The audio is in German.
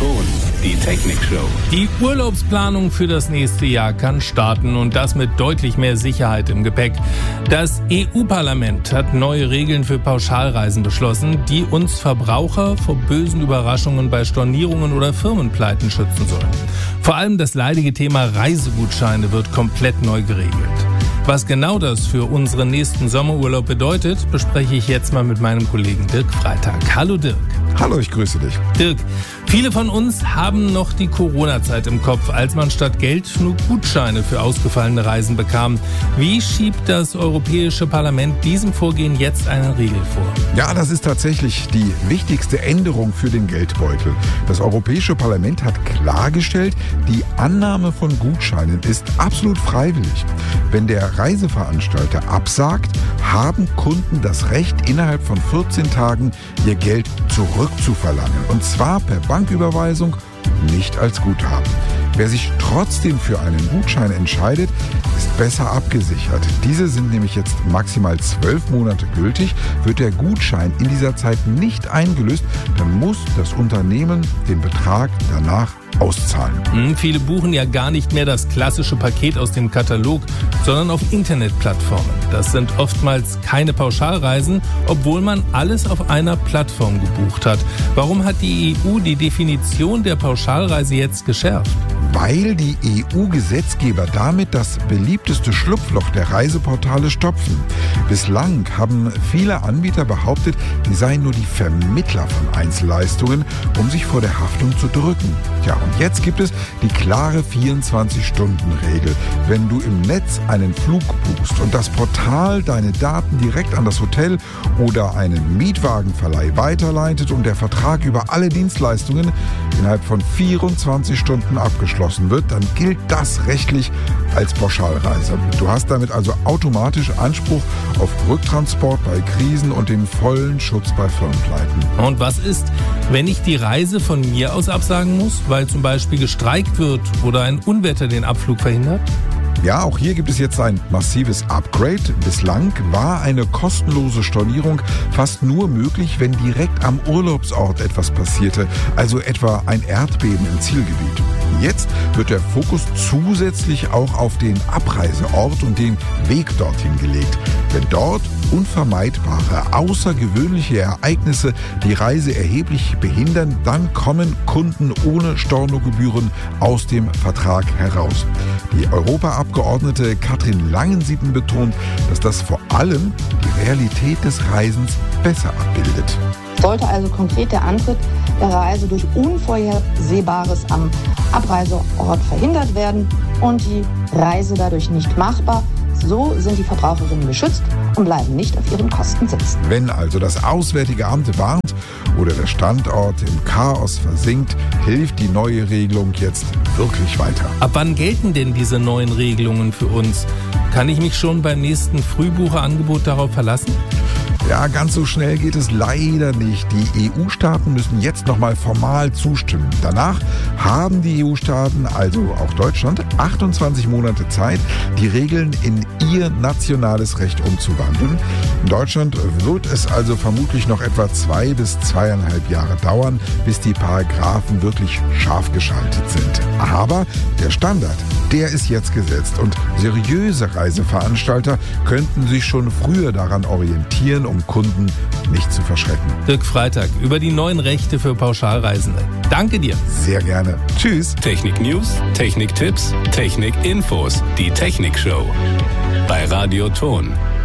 Ton, die Technik-Show. Die Urlaubsplanung für das nächste Jahr kann starten und das mit deutlich mehr Sicherheit im Gepäck. Das EU-Parlament hat neue Regeln für Pauschalreisen beschlossen, die uns Verbraucher vor bösen Überraschungen bei Stornierungen oder Firmenpleiten schützen sollen. Vor allem das leidige Thema Reisegutscheine wird komplett neu geregelt. Was genau das für unseren nächsten Sommerurlaub bedeutet, bespreche ich jetzt mal mit meinem Kollegen Dirk Freitag. Hallo Dirk. Hallo, ich grüße dich. Dirk, viele von uns haben noch die Corona-Zeit im Kopf, als man statt Geld nur Gutscheine für ausgefallene Reisen bekam. Wie schiebt das Europäische Parlament diesem Vorgehen jetzt einen Riegel vor? Ja, das ist tatsächlich die wichtigste Änderung für den Geldbeutel. Das Europäische Parlament hat klargestellt, die Annahme von Gutscheinen ist absolut freiwillig. Wenn der Reiseveranstalter absagt, haben Kunden das Recht, innerhalb von 14 Tagen ihr Geld zurückzuverlangen. Und zwar per Banküberweisung, nicht als Guthaben. Wer sich trotzdem für einen Gutschein entscheidet, ist besser abgesichert. Diese sind nämlich jetzt maximal 12 Monate gültig. Wird der Gutschein in dieser Zeit nicht eingelöst, dann muss das Unternehmen den Betrag danach auszahlen. Viele buchen ja gar nicht mehr das klassische Paket aus dem Katalog, sondern auf Internetplattformen. Das sind oftmals keine Pauschalreisen, obwohl man alles auf einer Plattform gebucht hat. Warum hat die EU die Definition der Pauschalreise jetzt geschärft? Weil die EU-Gesetzgeber damit das beliebteste Schlupfloch der Reiseportale stopfen. Bislang haben viele Anbieter behauptet, sie seien nur die Vermittler von Einzelleistungen, um sich vor der Haftung zu drücken. Ja, und jetzt gibt es die klare 24-Stunden-Regel. Wenn du im Netz einen Flug buchst und das Portal deine Daten direkt an das Hotel oder einen Mietwagenverleih weiterleitet und der Vertrag über alle Dienstleistungen innerhalb von 24 Stunden abgeschlossen wird, dann gilt das rechtlich als Pauschalreise. Du hast damit also automatisch Anspruch auf Rücktransport bei Krisen und den vollen Schutz bei Firmenpleiten. Und was ist, wenn ich die Reise von mir aus absagen muss, weil zum Beispiel gestreikt wird oder ein Unwetter den Abflug verhindert? Ja, auch hier gibt es jetzt ein massives Upgrade. Bislang war eine kostenlose Stornierung fast nur möglich, wenn direkt am Urlaubsort etwas passierte, also etwa ein Erdbeben im Zielgebiet. Jetzt wird der Fokus zusätzlich auch auf den Abreiseort und den Weg dorthin gelegt. Wenn dort unvermeidbare, außergewöhnliche Ereignisse die Reise erheblich behindern, dann kommen Kunden ohne Stornogebühren aus dem Vertrag heraus. Die Europaabgeordnete Katrin Langensieben betont, dass das vor allem die Realität des Reisens besser abbildet. Sollte also konkret der Antritt der Reise durch Unvorhersehbares am Abreiseort verhindert werden und die Reise dadurch nicht machbar, so sind die Verbraucherinnen geschützt und bleiben nicht auf ihren Kosten sitzen. Wenn also das Auswärtige Amt warnt oder der Standort im Chaos versinkt, hilft die neue Regelung jetzt wirklich weiter. Ab wann gelten denn diese neuen Regelungen für uns? Kann ich mich schon beim nächsten Frühbucherangebot darauf verlassen? Ja, ganz so schnell geht es leider nicht. Die EU-Staaten müssen jetzt nochmal formal zustimmen. Danach haben die EU-Staaten, also auch Deutschland, 28 Monate Zeit, die Regeln in ihr nationales Recht umzuwandeln. In Deutschland wird es also vermutlich noch etwa 2 bis 2,5 Jahre dauern, bis die Paragraphen wirklich scharf geschaltet sind. Aber der Standard, der ist jetzt gesetzt und seriöse Reiseveranstalter könnten sich schon früher daran orientieren, um Kunden nicht zu verschrecken. Dirk Freitag über die neuen Rechte für Pauschalreisende. Danke dir. Sehr gerne. Tschüss. Technik-News, Technik-Tipps, Technik-Infos, die Technik-Show. Bei Radio Ton.